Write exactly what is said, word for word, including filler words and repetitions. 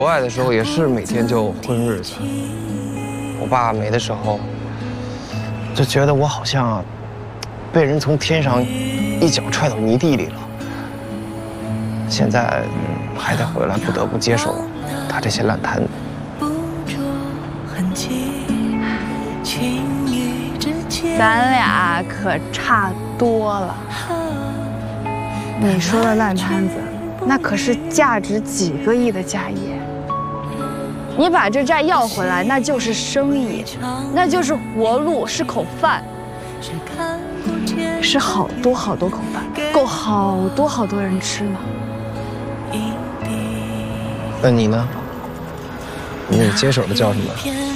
国外的时候也是每天就混日子。我爸没的时候，就觉得我好像被人从天上一脚踹到泥地里了。现在还得回来，不得不接受他这些烂摊子。 咱俩可差多了。你说的烂摊子，那可是价值几个亿的家业。你把这债要回来，那就是生意，那就是活路，是口饭，是好多好多口饭，够好多好多人吃呢。 那你呢？你接手的叫什么？